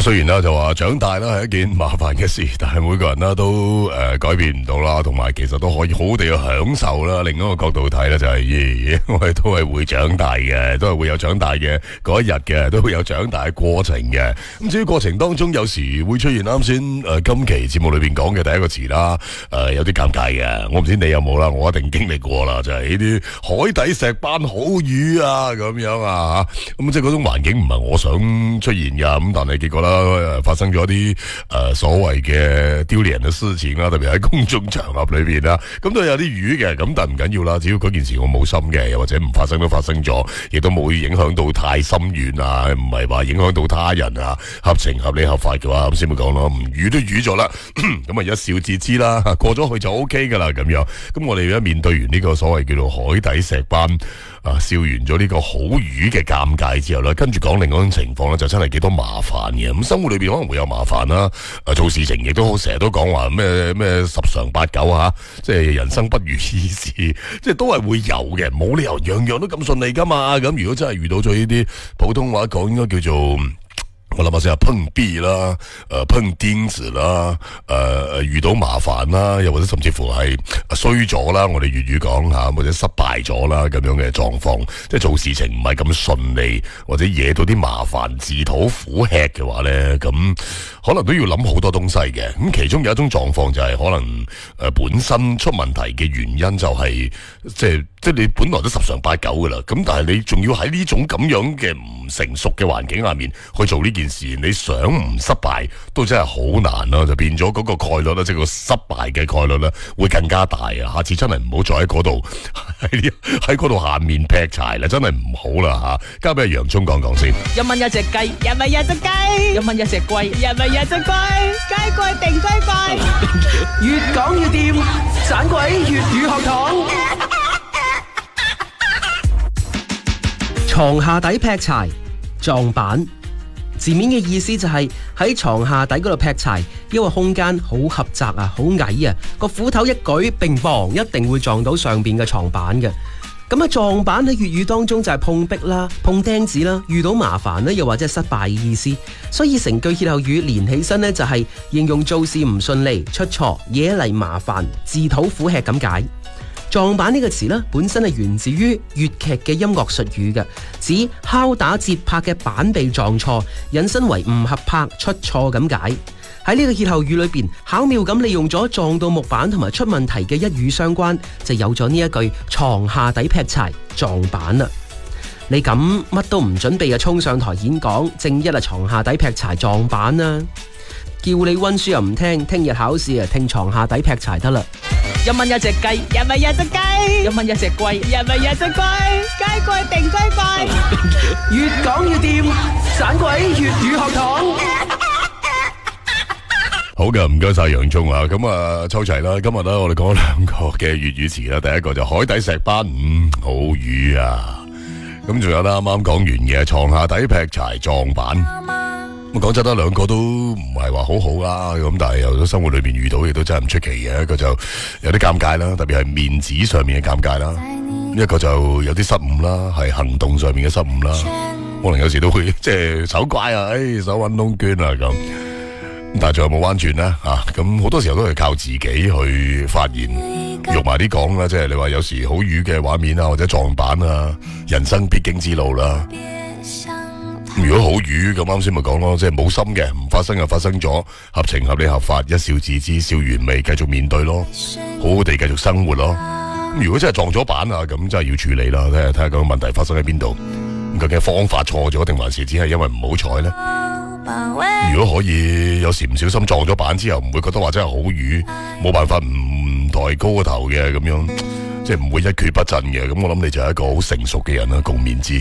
雖然啦就話長大啦係一件麻煩嘅事，但係每個人啦都改變唔到啦，同埋其實都可以好好地去享受啦。另一個角度睇咧就係、我哋都係會長大嘅，都係會有長大嘅嗰一日嘅，都會有長大嘅過程嘅。咁至於過程當中有時會出現啱先今期節目裏邊講嘅第一個詞啦，有啲尷尬嘅。我唔知你有冇啦，我一定經歷過啦，就係呢啲海底石斑好魚啊咁樣啊嚇。咁即係嗰種環境唔係我想出現㗎，咁但係結果啦發生咗啲所謂嘅丟臉嘅事情啦，特別喺公眾場合裏邊啦，咁都有啲魚嘅，咁但係唔緊要啦，只要嗰件事我冇心嘅，又或者唔發生都發生咗，亦都冇影響到太深遠啊，唔係話影響到他人啊，合情合理合法嘅話，咁先會講咯，唔魚都魚咗啦，咁啊一笑置之啦，過咗去就 OK 噶啦咁樣。咁我哋而家面對完呢個所謂叫做海底石斑笑完咗呢個好魚嘅尷尬之後咧，跟住講另外一種情況咧，就真係幾多麻煩嘅。咁生活裏邊可能會有麻煩啦，做事情亦都好成日都講話咩十常八九嚇，即係人生不如意事，即係都係會有嘅，冇理由樣樣都咁順利噶嘛。咁如果真係遇到咗呢啲普通話講應該叫做。我諗下先碰壁啦，碰釘子啦，遇到麻煩啦，又或者甚至乎係衰咗啦，我哋粵語講吓，或者失敗咗啦咁樣嘅狀況，即係做事情唔係咁順利，或者惹到啲麻煩，自討苦吃嘅話咧，咁可能都要諗好多東西嘅。咁其中有一種狀況就係可能本身出問題嘅原因就係即係你本來都十常八九噶啦，咁但係你仲要喺呢種咁樣嘅唔成熟嘅環境下面去做呢件事，你想唔失敗都真係好難啦，就變咗嗰個概率咧，即係個失敗嘅概率咧會更加大啊！下次真係唔好再喺嗰度喺嗰度下面劈柴啦，真係唔好啦吓。交俾阿洋葱講講先。 一蚊一隻雞，一蚊一隻雞，一蚊一隻龜，一蚊一隻龜，雞貴定雞貴，越講越掂，盞鬼粵語學堂。 床下底劈柴撞板，字面嘅意思就係喺床下底嗰度劈柴，因為空間好狹窄啊，好矮啊，個斧頭一舉，乒乓，一定會撞到上邊嘅床板嘅。咁啊，撞板喺粵語當中就係碰壁啦、碰釘子啦，遇到麻煩咧，又或者係失敗嘅意思。所以成句歇後語連起身呢，就係形容做事唔順利、出錯、惹嚟麻煩、自討苦吃咁解。撞板呢個詞呢，本身係源自於粵劇嘅音樂術語嘅，指敲打節拍嘅板被撞錯，引申為唔合拍、出錯咁解。喺呢個歇後語裏邊，巧妙咁利用咗撞到木板同埋出問題嘅一語相關，就有咗呢一句床下底劈柴撞板啦。你咁乜都唔準備就衝上台演講，正一啊床下底劈柴撞板啊！叫你溫書又唔聽，聽日考試啊聽床下底劈柴得啦。 一蚊一隻雞，一蚊一隻雞，一蚊一隻龜，一蚊一隻龜，雞貴定雞貴， 越講越掂，盞鬼粵語學堂。 好嘅，唔該晒洋葱啊！咁啊，抽齊啦。今日咧，我哋講兩個嘅粵語詞啦。第一個就海底石斑，好魚啊！咁仲有咧，啱啱講完嘅床下底劈柴撞板。咁講真啦，兩個都唔係話好好啦。咁但係有咗生活裏邊遇到，亦都真係唔出奇嘅。一個就有啲尷尬啦，特別係面子上面嘅尷尬啦。一個就有啲失誤啦，係行動上面嘅失誤啦。可能有時都會即係手怪啊，手搵窿捐啊咁。但係仲有冇彎轉呢？咁好多時候都係靠自己去發現，肉埋啲講啦，即係你話有時好魚嘅畫面啊，或者撞板啊，人生必經之路啦。如果好魚咁啱先咪講咯，即係冇心嘅，唔發生就發生咗，合情合理合法，一笑置之，笑完未繼續面對咯，好好地繼續生活咯。如果真係撞咗板啊，咁真係要處理啦，睇下個問題發生喺邊度，究竟方法錯咗定還是只係因為唔好彩呢？如果可以有時唔小心撞咗板之後，唔會覺得話真係好魚，冇辦法唔抬高個頭嘅咁樣，即係唔會一蹶不振嘅。咁我諗你就係一個好成熟嘅人啦，共勉之。